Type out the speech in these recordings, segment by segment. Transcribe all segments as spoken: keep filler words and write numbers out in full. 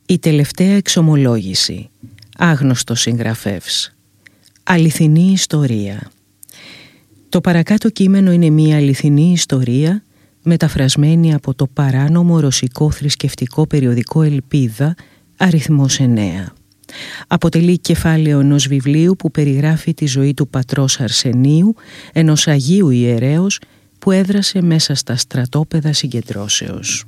Η τελευταία εξομολόγηση. Άγνωστος συγγραφεύς. Αληθινή ιστορία. Το παρακάτω κείμενο είναι μια αληθινή ιστορία μεταφρασμένη από το παράνομο ρωσικό θρησκευτικό περιοδικό Ελπίδα, αριθμός εννέα. Αποτελεί κεφάλαιο ενός βιβλίου που περιγράφει τη ζωή του πατρός Αρσενίου, ενός Αγίου Ιερέως που έδρασε μέσα στα στρατόπεδα συγκεντρώσεως.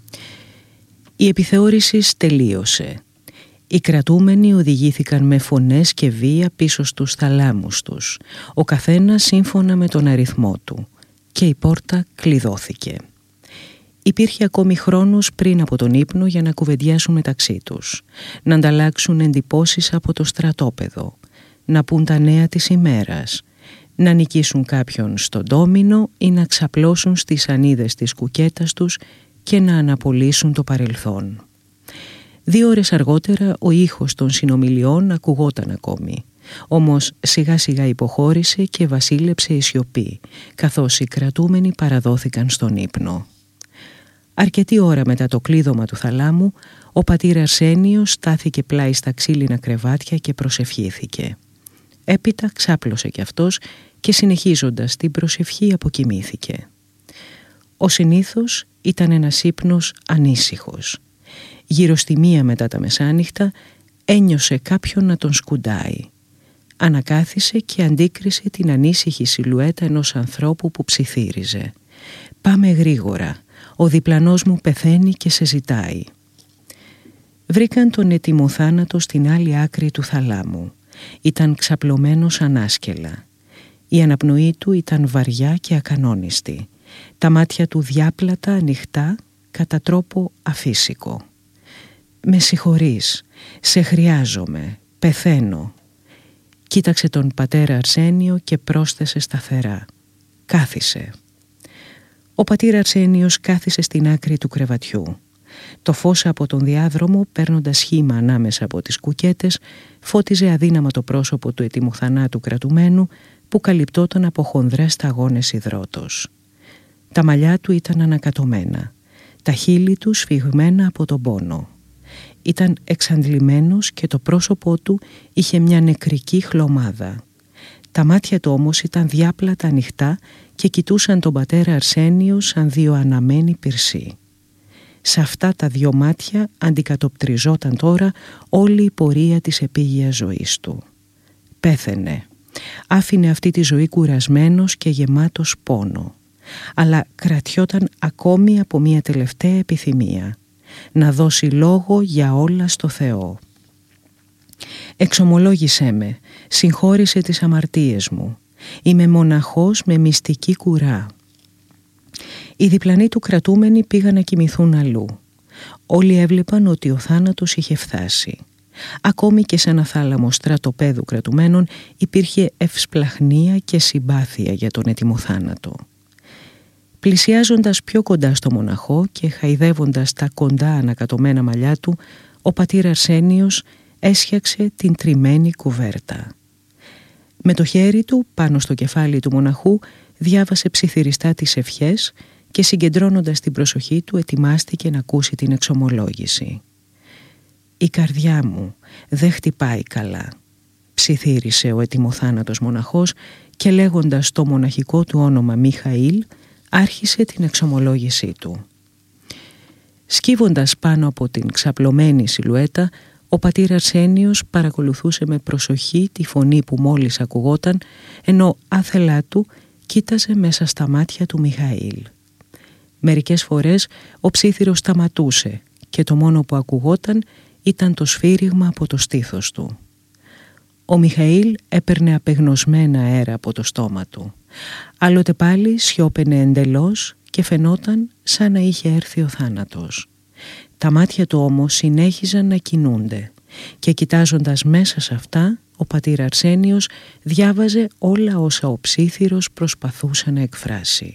Η επιθεώρηση τελείωσε. Οι κρατούμενοι οδηγήθηκαν με φωνές και βία πίσω στους θαλάμους τους, ο καθένας σύμφωνα με τον αριθμό του, και η πόρτα κλειδώθηκε. Υπήρχε ακόμη χρόνος πριν από τον ύπνο για να κουβεντιάσουν μεταξύ τους, να ανταλλάξουν εντυπώσεις από το στρατόπεδο, να πούν τα νέα της ημέρας, να νικήσουν κάποιον στον ντόμινο ή να ξαπλώσουν στις ανίδες της κουκέτας τους και να αναπολύσουν το παρελθόν. Δύο ώρες αργότερα ο ήχος των συνομιλιών ακουγόταν ακόμη, όμως σιγά σιγά υποχώρησε και βασίλεψε η σιωπή, καθώς οι κρατούμενοι παραδόθηκαν στον ύπνο. Αρκετή ώρα μετά το κλείδωμα του θαλάμου, ο πατήρ Αρσένιος στάθηκε πλάι στα ξύλινα κρεβάτια και προσευχήθηκε. Έπειτα ξάπλωσε κι αυτός και συνεχίζοντας την προσευχή αποκοιμήθηκε. Ο συνήθως ήταν ένας ύπνος ανήσυχος. Γύρω στη μία μετά τα μεσάνυχτα ένιωσε κάποιον να τον σκουντάει. Ανακάθισε και αντίκρισε την ανήσυχη σιλουέτα ενός ανθρώπου που ψιθύριζε. «Πάμε γρήγορα, ο διπλανός μου πεθαίνει και σε ζητάει». Βρήκαν τον ετοιμοθάνατο στην άλλη άκρη του θαλάμου. Ήταν ξαπλωμένος ανάσκελα. Η αναπνοή του ήταν βαριά και ακανόνιστη. Τα μάτια του διάπλατα ανοιχτά κατά τρόπο αφύσικο. «Με συγχωρείς, σε χρειάζομαι, πεθαίνω». Κοίταξε τον πατέρα Αρσένιο και πρόσθεσε σταθερά. «Κάθισε». Ο πατήρ Αρσένιος κάθισε στην άκρη του κρεβατιού. Το φως από τον διάδρομο, παίρνοντας σχήμα ανάμεσα από τις κουκέτες, φώτιζε αδύναμα το πρόσωπο του ετοιμοθανάτου κρατουμένου που καλυπτόταν από χονδρές σταγόνες υδρότος. Τα μαλλιά του ήταν ανακατωμένα, τα χείλη του σφιγμένα από τον πόνο. Ήταν εξαντλημένος και το πρόσωπό του είχε μια νεκρική χλωμάδα. Τα μάτια του όμως ήταν διάπλατα ανοιχτά και κοιτούσαν τον πατέρα Αρσένιο σαν δύο αναμένοι πυρσί. Σε αυτά τα δυο μάτια αντικατοπτριζόταν τώρα όλη η πορεία της επίγειας ζωής του. Πέθαινε. Άφηνε αυτή τη ζωή κουρασμένος και γεμάτος πόνο. Αλλά κρατιόταν ακόμη από μια τελευταία επιθυμία. Να δώσει λόγο για όλα στο Θεό. «Εξομολόγησέ με, συγχώρησε τις αμαρτίες μου. Είμαι μοναχός με μυστική κουρά». Οι διπλανοί του κρατούμενοι πήγαν να κοιμηθούν αλλού. Όλοι έβλεπαν ότι ο θάνατος είχε φτάσει. Ακόμη και σε ένα θάλαμο στρατοπέδου κρατουμένων υπήρχε ευσπλαχνία και συμπάθεια για τον ετοιμοθάνατο. Πλησιάζοντας πιο κοντά στο μοναχό και χαϊδεύοντας τα κοντά ανακατωμένα μαλλιά του, ο πατήρ Αρσένιος έσχιαξε την τριμμένη κουβέρτα. Με το χέρι του πάνω στο κεφάλι του μοναχού διάβασε ψιθυριστά τις ευχές και συγκεντρώνοντας την προσοχή του ετοιμάστηκε να ακούσει την εξομολόγηση. «Η καρδιά μου δεν χτυπάει καλά», ψιθύρισε ο ετοιμοθάνατος μοναχός και λέγοντας το μοναχικό του όνομα Μιχαήλ άρχισε την εξομολόγησή του. Σκύβοντας πάνω από την ξαπλωμένη σιλουέτα, ο πατήρ Αρσένιος παρακολουθούσε με προσοχή τη φωνή που μόλις ακουγόταν, ενώ άθελά του κοίταζε μέσα στα μάτια του Μιχαήλ. Μερικές φορές ο ψίθυρος σταματούσε και το μόνο που ακουγόταν ήταν το σφύριγμα από το στήθος του. Ο Μιχαήλ έπαιρνε απεγνωσμένα αέρα από το στόμα του. Άλλοτε πάλι σιώπαινε εντελώς και φαινόταν σαν να είχε έρθει ο θάνατος. Τα μάτια του όμως συνέχιζαν να κινούνται και κοιτάζοντας μέσα σε αυτά, ο πατήρ Αρσένιος διάβαζε όλα όσα ο ψίθυρος προσπαθούσε να εκφράσει.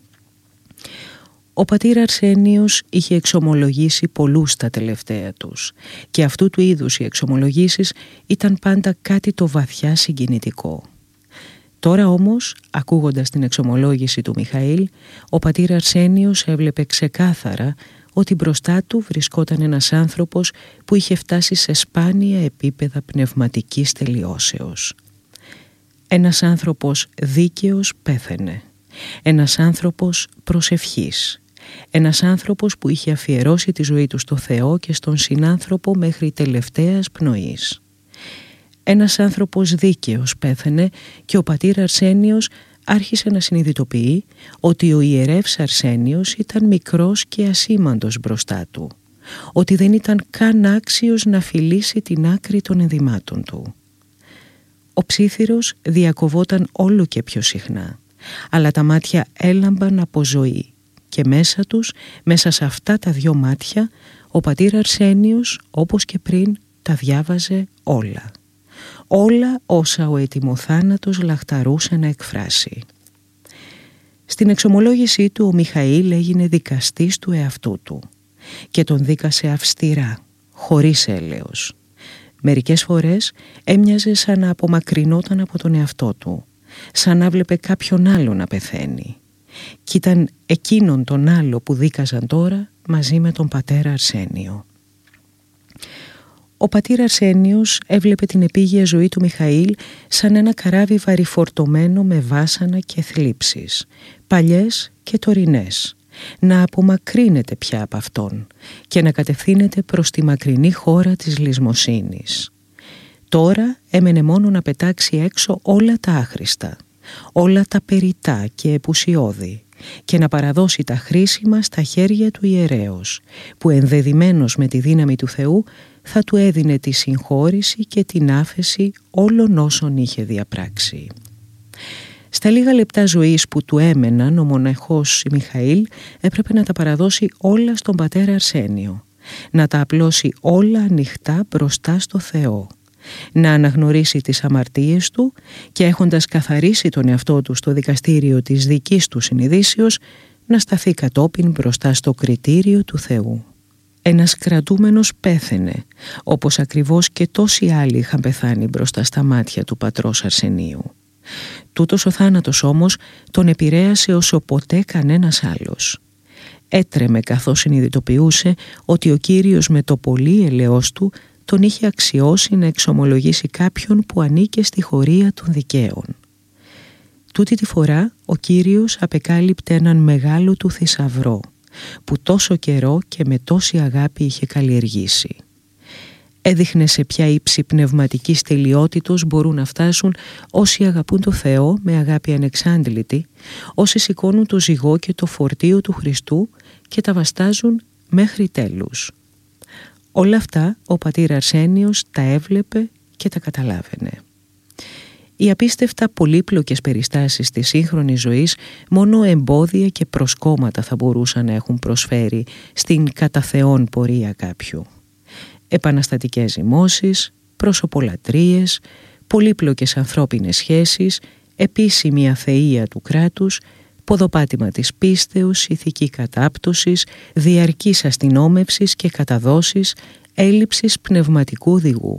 Ο πατήρ Αρσένιος είχε εξομολογήσει πολλούς τα τελευταία τους και αυτού του είδους οι εξομολογήσεις ήταν πάντα κάτι το βαθιά συγκινητικό. Τώρα όμως, ακούγοντας την εξομολόγηση του Μιχαήλ, ο πατήρ Αρσένιος έβλεπε ξεκάθαρα ότι μπροστά του βρισκόταν ένας άνθρωπος που είχε φτάσει σε σπάνια επίπεδα πνευματικής τελειώσεως. Ένας άνθρωπος δίκαιος πέθαινε. Ένας άνθρωπος προσευχής. Ένας άνθρωπος που είχε αφιερώσει τη ζωή του στο Θεό και στον συνάνθρωπο μέχρι τελευταίας πνοής. Ένας άνθρωπος δίκαιος πέθαινε και ο πατήρ Αρσένιος άρχισε να συνειδητοποιεί ότι ο ιερεύς Αρσένιος ήταν μικρός και ασήμαντος μπροστά του, ότι δεν ήταν καν άξιος να φιλήσει την άκρη των ενδυμάτων του. Ο ψίθυρος διακοβόταν όλο και πιο συχνά, αλλά τα μάτια έλαμπαν από ζωή και μέσα τους, μέσα σε αυτά τα δυο μάτια, ο πατήρ Αρσένιος, όπως και πριν, τα διάβαζε όλα. Όλα όσα ο ετοιμοθάνατος λαχταρούσε να εκφράσει. Στην εξομολόγησή του ο Μιχαήλ έγινε δικαστής του εαυτού του και τον δίκασε αυστηρά, χωρίς έλεος. Μερικές φορές έμοιαζε σαν να απομακρυνόταν από τον εαυτό του, σαν να βλέπε κάποιον άλλο να πεθαίνει. Κι ήταν εκείνον τον άλλο που δίκαζαν τώρα μαζί με τον πατέρα Αρσένιο. Ο πατήρ Αρσένιος έβλεπε την επίγεια ζωή του Μιχαήλ σαν ένα καράβι βαρυφορτωμένο με βάσανα και θλίψεις, παλιές και τωρινές, να απομακρύνεται πια από αυτόν και να κατευθύνεται προς τη μακρινή χώρα της λησμοσύνης. Τώρα έμενε μόνο να πετάξει έξω όλα τα άχρηστα, όλα τα περιτά και επουσιώδη και να παραδώσει τα χρήσιμα στα χέρια του ιερέως, που ενδεδειμένος με τη δύναμη του Θεού θα του έδινε τη συγχώρηση και την άφεση όλων όσων είχε διαπράξει. Στα λίγα λεπτά ζωής που του έμεναν, ο μοναχός Μιχαήλ έπρεπε να τα παραδώσει όλα στον πατέρα Αρσένιο, να τα απλώσει όλα ανοιχτά μπροστά στο Θεό, να αναγνωρίσει τις αμαρτίες του και έχοντας καθαρίσει τον εαυτό του στο δικαστήριο της δικής του συνειδήσεως, να σταθεί κατόπιν μπροστά στο κριτήριο του Θεού. Ένας κρατούμενος πέθαινε, όπως ακριβώς και τόσοι άλλοι είχαν πεθάνει μπροστά στα μάτια του πατρός Αρσενίου. Τούτος ο θάνατος όμως τον επηρέασε όσο ποτέ κανένας άλλος. Έτρεμε καθώς συνειδητοποιούσε ότι ο Κύριος με το πολύ ελεός του τον είχε αξιώσει να εξομολογήσει κάποιον που ανήκε στη χωρία των δικαίων. Τούτη τη φορά ο Κύριος απεκάλυπτε έναν μεγάλο του θησαυρό, που τόσο καιρό και με τόση αγάπη είχε καλλιεργήσει. Έδειχνε σε ποια ύψη πνευματικής τελειότητος μπορούν να φτάσουν όσοι αγαπούν το Θεό με αγάπη ανεξάντλητη, όσοι σηκώνουν το ζυγό και το φορτίο του Χριστού και τα βαστάζουν μέχρι τέλους. Όλα αυτά ο πατήρ Αρσένιος τα έβλεπε και τα καταλάβαινε. Οι απίστευτα πολύπλοκες περιστάσεις της σύγχρονης ζωής μόνο εμπόδια και προσκόμματα θα μπορούσαν να έχουν προσφέρει στην κατά Θεόν πορεία κάποιου. Επαναστατικές ζυμώσεις, προσωπολατρίες, πολύπλοκες ανθρώπινες σχέσεις, επίσημη αθεία του κράτους, ποδοπάτημα της πίστεως, ηθική κατάπτωσης, διαρκής αστυνόμευσης και καταδόσεις, έλλειψης πνευματικού οδηγού.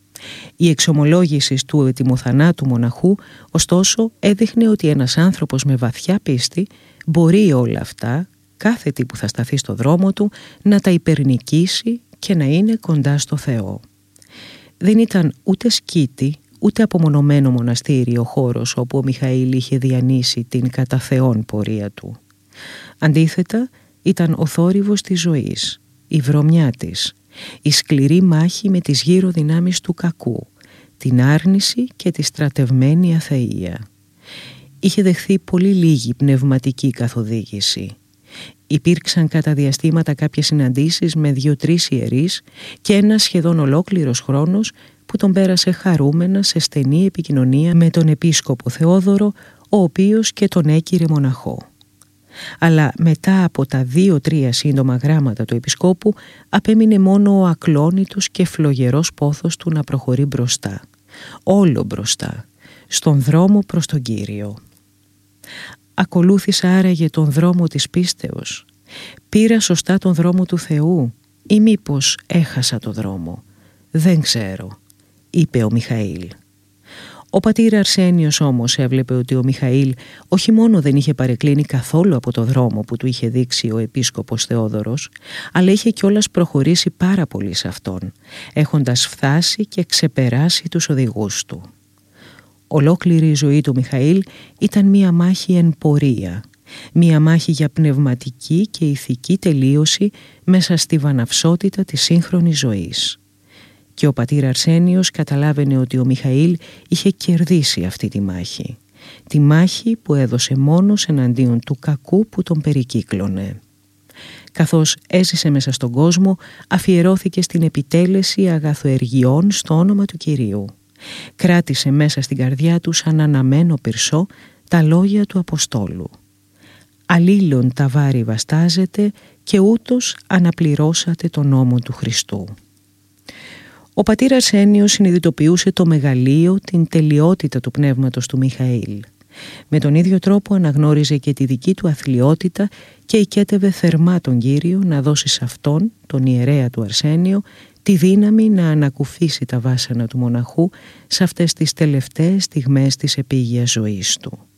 Η εξομολόγηση του ετοιμοθανάτου μοναχού, ωστόσο, έδειχνε ότι ένας άνθρωπος με βαθιά πίστη μπορεί όλα αυτά, κάθε τι που θα σταθεί στο δρόμο του, να τα υπερνικήσει και να είναι κοντά στο Θεό. Δεν ήταν ούτε σκήτη, ούτε απομονωμένο μοναστήρι ο χώρος όπου ο Μιχαήλ είχε διανύσει την κατά Θεόν πορεία του. Αντίθετα, ήταν ο θόρυβος της ζωής, η βρωμιά της, η σκληρή μάχη με τις γύρω δυνάμεις του κακού, την άρνηση και τη στρατευμένη αθεία. Είχε δεχθεί πολύ λίγη πνευματική καθοδήγηση. Υπήρξαν κατά διαστήματα κάποιες συναντήσεις με δύο-τρεις ιερείς και ένα σχεδόν ολόκληρος χρόνος που τον πέρασε χαρούμενα σε στενή επικοινωνία με τον επίσκοπο Θεόδωρο, ο οποίος και τον έκυρε μοναχό. Αλλά μετά από τα δύο-τρία σύντομα γράμματα του επισκόπου απέμεινε μόνο ο ακλόνητος και φλογερός πόθος του να προχωρεί μπροστά, όλο μπροστά, στον δρόμο προς τον Κύριο. Ακολούθησα άραγε τον δρόμο της πίστεως, πήρα σωστά τον δρόμο του Θεού ή μήπως έχασα το δρόμο? Δεν ξέρω, είπε ο Μιχαήλ. Ο πατήρ Αρσένιος όμως έβλεπε ότι ο Μιχαήλ όχι μόνο δεν είχε παρεκκλίνει καθόλου από το δρόμο που του είχε δείξει ο επίσκοπος Θεόδωρος, αλλά είχε κιόλας προχωρήσει πάρα πολύ σε αυτόν, έχοντας φτάσει και ξεπεράσει τους οδηγούς του. Ολόκληρη η ζωή του Μιχαήλ ήταν μία μάχη εν πορεία, μία μάχη για πνευματική και ηθική τελείωση μέσα στη βαναυσότητα της σύγχρονης ζωής. Και ο πατήρ Αρσένιος καταλάβαινε ότι ο Μιχαήλ είχε κερδίσει αυτή τη μάχη. Τη μάχη που έδωσε μόνος εναντίον του κακού που τον περικύκλωνε. Καθώς έζησε μέσα στον κόσμο, αφιερώθηκε στην επιτέλεση αγαθοεργειών στο όνομα του Κυρίου. Κράτησε μέσα στην καρδιά του σαν αναμένο πυρσό τα λόγια του Αποστόλου. «Αλλήλων τα βάρη βαστάζετε και ούτως αναπληρώσατε τον νόμο του Χριστού». Ο πατήρ Αρσένιος συνειδητοποιούσε το μεγαλείο, την τελειότητα του πνεύματος του Μιχαήλ. Με τον ίδιο τρόπο αναγνώριζε και τη δική του αθλιότητα και οικέτευε θερμά τον Κύριο να δώσει σε αυτόν, τον ιερέα του Αρσένιο, τη δύναμη να ανακουφίσει τα βάσανα του μοναχού σε αυτές τις τελευταίες στιγμές της επίγειας ζωής του.